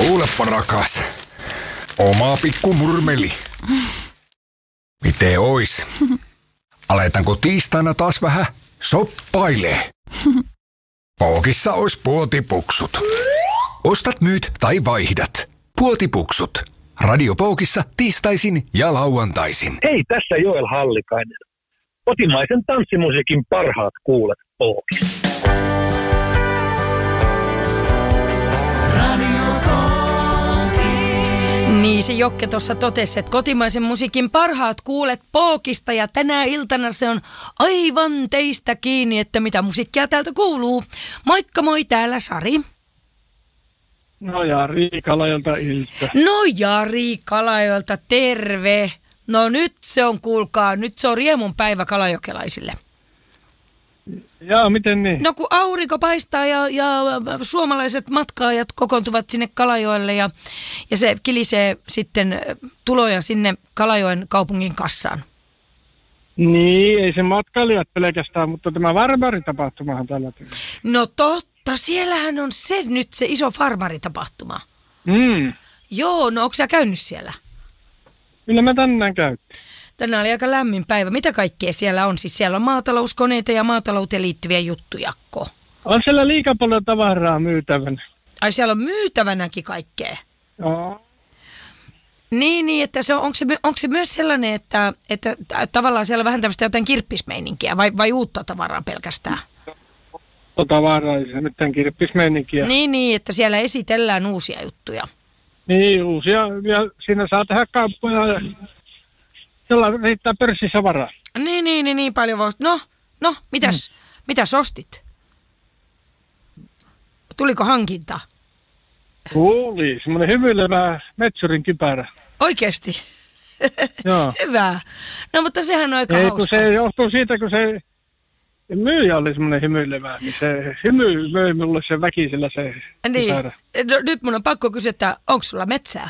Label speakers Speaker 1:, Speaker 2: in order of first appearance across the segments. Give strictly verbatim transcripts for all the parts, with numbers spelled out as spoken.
Speaker 1: Kuulepa rakas, oma pikku murmeli. Miten ois? Aletanko tiistaina taas vähän soppailee? Pookissa ois puotipuksut. Ostat, myyt tai vaihdat. Puotipuksut. Radio Pookissa tiistaisin ja lauantaisin.
Speaker 2: Hei, tässä Joel Hallikainen. Kotimaisen tanssimusiikin parhaat kuulet Pookissa.
Speaker 3: Niin se Jokke tuossa totesi, että kotimaisen musiikin parhaat kuulet Pookista ja tänä iltana se on aivan teistä kiinni, että mitä musiikkia täältä kuuluu. Moikka moi, täällä Sari.
Speaker 4: No Jari Kalajolta ilta.
Speaker 3: No Jari Kalajolta, terve. No nyt se on, kuulkaa, nyt se on riemun päivä kalajokelaisille.
Speaker 4: Jaa, miten niin?
Speaker 3: No kun aurinko paistaa ja, ja suomalaiset matkaajat kokoontuvat sinne Kalajoelle ja, ja se kilisee sitten tuloja sinne Kalajoen kaupungin kassaan.
Speaker 4: Niin, ei se matkailijat pelkästään, mutta tämä farmaritapahtumahan tällä tavalla.
Speaker 3: No totta, siellähän on se nyt se iso farmaritapahtuma.
Speaker 4: Mm.
Speaker 3: Joo, no onko sä käynyt siellä?
Speaker 4: Kyllä mä tänään käytin.
Speaker 3: Tänään oli aika lämmin päivä. Mitä kaikkea siellä on? Siis siellä on maatalouskoneita ja maatalouteen liittyviä juttujakko.
Speaker 4: On siellä liikaa paljon tavaraa myytävänä.
Speaker 3: Ai siellä on myytävänäkin kaikkea?
Speaker 4: Joo.
Speaker 3: Niin, niin, että se on, onko, se, onko se myös sellainen, että, että tavallaan siellä on vähän tämmöistä jotain kirppismeininkiä vai, vai uutta tavaraa pelkästään?
Speaker 4: Tavaraa, ei se mitään kirppismeininkiä.
Speaker 3: Niin, niin, että siellä esitellään uusia juttuja.
Speaker 4: Niin, uusia, ja siinä saa tehdä kauppoja ja sellainen riittää pörssissä varaa.
Speaker 3: Niin, niin, niin, niin paljon voisi. No, no, mitäs, hmm. mitäs ostit? Tuliko hankinta?
Speaker 4: Tuli, semmoinen hymyilevä metsurin kypärä.
Speaker 3: Oikeesti?
Speaker 4: Joo.
Speaker 3: Hyvä. No, mutta sehän on aika
Speaker 4: ei,
Speaker 3: hauska.
Speaker 4: Kun se johtuu siitä, kun se myyjä oli semmoinen hymyilevä, niin se hymy möi mulle se väkisellä se
Speaker 3: niin.
Speaker 4: kypärä.
Speaker 3: No, nyt mun on pakko kysyä, että onko sulla metsää?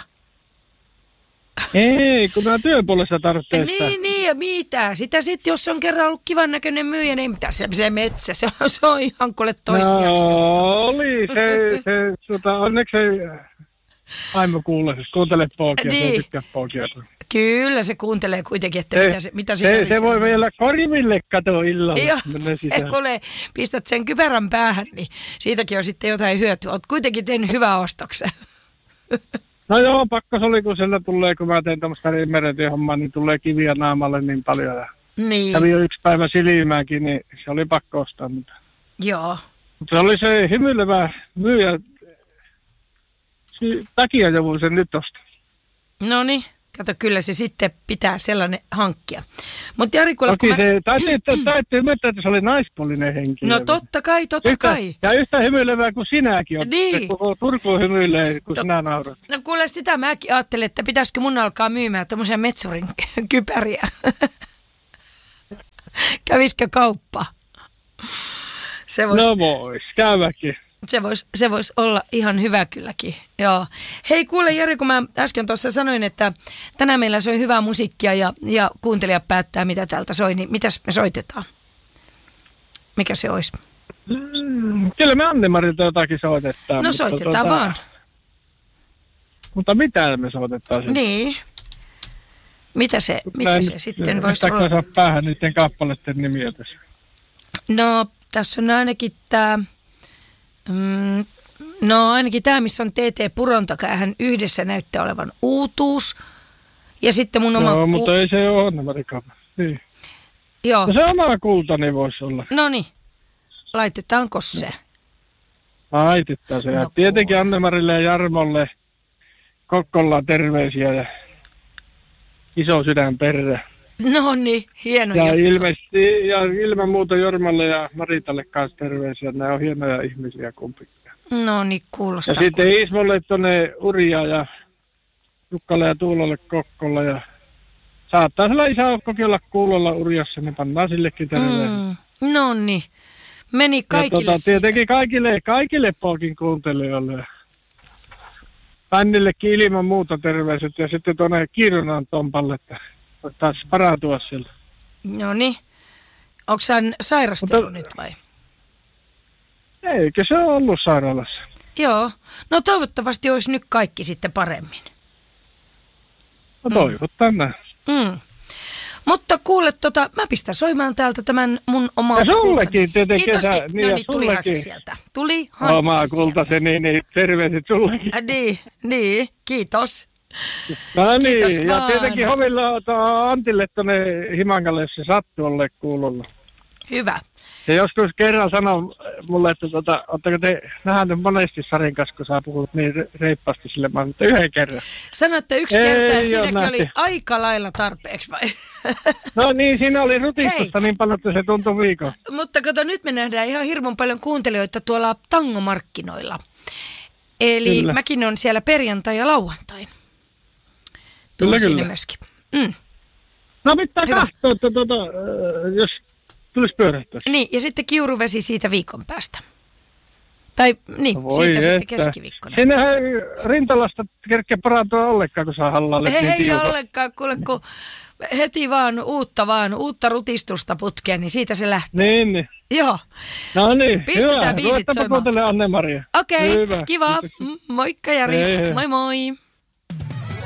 Speaker 4: Ei, kun mä työpuolessa tarvitsee sitä.
Speaker 3: Niin, niin, ja mitä? Sitä sitten, jos on kerran ollut kivan näköinen myyjä, niin mitä se, se metsä, se on, se on ihan kuule toisia.
Speaker 4: No, oli se, se tota, onneksi se aimo kuulee, se kuuntele Pookia, niin. Se tykkää Pookia.
Speaker 3: Kyllä, se kuuntelee kuitenkin, että se, mitä se, mitä se,
Speaker 4: se, se voi vielä korville katoa illalla.
Speaker 3: Joo, kuule, pistät sen kypärän päähän, niin siitäkin on sitten jotain hyötyä. Olet kuitenkin tehnyt hyvää ostoksen.
Speaker 4: No joo, pakko se oli, kun siellä tulee, kun mä teen tämmöistä merentyöhommaa, niin tulee kiviä naamalle niin paljon. Ja
Speaker 3: niin.
Speaker 4: Kävi jo yksi päivä silmääkin, niin se oli pakko ostaa. Mutta
Speaker 3: joo.
Speaker 4: Mutta se oli se hymyilevä myyjä. Takia jo voi sen nyt ostaa.
Speaker 3: No niin, kato, kyllä se sitten pitää sellainen hankkia. Mutta Jari, kuule,
Speaker 4: Toki
Speaker 3: kun mä...
Speaker 4: se täytyy ymmärtää, että se oli naispuolinen henkilö.
Speaker 3: No totta kai, totta
Speaker 4: yhtä,
Speaker 3: kai.
Speaker 4: Ja yhtä hymyilevää kuin sinäkin on.
Speaker 3: Niin.
Speaker 4: Koko Turku hymyilee, kun no, sinä naurat.
Speaker 3: No kuule, sitä mäkin ajattelin, että pitäisikö mun alkaa myymään tommosia metsurin kypäriä. Kävisikö kauppa? Se vois,
Speaker 4: no vois, käyväkin.
Speaker 3: Se voisi se vois olla ihan hyvä kylläkin, joo. Hei kuule Jari, kun mä äsken tuossa sanoin, että tänään meillä soi hyvää musiikkia ja, ja kuuntelijat päättää, mitä täältä soi, niin mitäs me soitetaan? Mikä se olisi?
Speaker 4: Mm, kyllä me Anne-Marilta jotakin soitetaan.
Speaker 3: No soitetaan
Speaker 4: tuota,
Speaker 3: vaan.
Speaker 4: Mutta mitä me soitetaan? Sitten?
Speaker 3: Niin. Mitä se, mikä se sitten voisi olla?
Speaker 4: Saa päähän niiden kappaleiden nimiä tässä.
Speaker 3: No tässä on ainakin tämä... Mm, no ainakin tämä, missä on T T Puron takaa, hän yhdessä näyttää olevan uutuus. Ja sitten mun oma...
Speaker 4: Joo,
Speaker 3: ku...
Speaker 4: mutta ei se ole Anne-Marika. Niin.
Speaker 3: Joo.
Speaker 4: No se oma kultani voisi olla.
Speaker 3: No niin, laitetaanko se?
Speaker 4: Laitetaan se. No, tietenkin Anne-Marille ja Jarmolle Kokkolaan terveisiä ja iso sydän perre.
Speaker 3: No niin, hieno
Speaker 4: ja
Speaker 3: juttu.
Speaker 4: ilmeisesti, ja ilman muuta Jormalle ja Maritalle kanssa terveisiä. Ne on hienoja ihmisiä kumpikin.
Speaker 3: No niin, kuulostaa.
Speaker 4: Ja sitten Ismolle tuonne Urja ja Jukkalle ja Tuulolle Kokkolla. Ja saattaa sillä isäukkokin olla kuulolla Urjassa, niin pannaan sillekin terveisiä. Mm,
Speaker 3: no niin, meni kaikille
Speaker 4: tuota, tietenkin kaikille, kaikille Pookin kuuntelijoille. Pännillekin ilman muuta terveiset ja sitten tuonne Kiirunan Tompalle, että taas parantua sillä.
Speaker 3: No niin. Onko hän sairastellut
Speaker 4: Mutta,
Speaker 3: nyt vai?
Speaker 4: Eikö se ole ollut sairaalassa?
Speaker 3: Joo. No toivottavasti olisi nyt kaikki sitten paremmin.
Speaker 4: No toivotaan näin.
Speaker 3: Mm. Mutta kuule, tota, mä pistän soimaan täältä tämän mun omaa
Speaker 4: Ja sullekin tietenkin.
Speaker 3: Kiitoskin.
Speaker 4: Kesä,
Speaker 3: No
Speaker 4: ja
Speaker 3: niin, tulihan se
Speaker 4: sullekin.
Speaker 3: sieltä. Tulihan
Speaker 4: Omaa
Speaker 3: se
Speaker 4: kultasi, niin, niin terveiset sullekin.
Speaker 3: Äh, niin, niin, kiitos.
Speaker 4: No
Speaker 3: Kiitos
Speaker 4: niin, ja
Speaker 3: vaan.
Speaker 4: tietenkin hovilla ota Antille tuonne Himangalle, jos se sattuu olleen kuulolla.
Speaker 3: Hyvä.
Speaker 4: Se joskus kerran sanoi mulle, että tota, ootteko te nähnyt monesti Sarin kanssa, kun sä puhut niin re- reippaasti sille, mä että yhden kerran.
Speaker 3: Sanoitte yksi
Speaker 4: Ei
Speaker 3: kerta ja
Speaker 4: oo
Speaker 3: siinäkin
Speaker 4: nähty.
Speaker 3: oli aika lailla tarpeeksi vai?
Speaker 4: No niin, siinä oli rutistusta
Speaker 3: Hei.
Speaker 4: niin paljon, että se tuntui viikon.
Speaker 3: Mutta kato, nyt me nähdään ihan hirveän paljon kuuntelijoita tuolla tangomarkkinoilla. Eli
Speaker 4: Kyllä.
Speaker 3: mäkin on siellä perjantai ja lauantai.
Speaker 4: Kyllä,
Speaker 3: Tuun sinne
Speaker 4: kyllä.
Speaker 3: myöskin. Mm.
Speaker 4: No pitää
Speaker 3: Hyvä.
Speaker 4: katsoa, että tota, äh, jos tulisi pyörähtyä.
Speaker 3: Niin, ja sitten kiuruvesi siitä viikon päästä. Tai niin,
Speaker 4: No voi
Speaker 3: siitä sitten
Speaker 4: että.
Speaker 3: keskiviikkona.
Speaker 4: Siinähän rintalasta kerkeä parantua ollenkaan, kun saa hallalle.
Speaker 3: Ei,
Speaker 4: niin
Speaker 3: ei
Speaker 4: tiukat.
Speaker 3: ollenkaan, kuule, kun heti vaan uutta vaan, uutta rutistusta putkeen, niin siitä se lähtee.
Speaker 4: Niin, niin.
Speaker 3: Joo,
Speaker 4: No niin,
Speaker 3: Pistetään
Speaker 4: hyvä.
Speaker 3: biisit
Speaker 4: Ruvettaanpa
Speaker 3: soimaan.
Speaker 4: kuuntelemaan Anne-Maria.
Speaker 3: okei,
Speaker 4: Hyvä.
Speaker 3: kiva. Mm, Moikka Jari,
Speaker 4: Hei, hei.
Speaker 3: moi moi.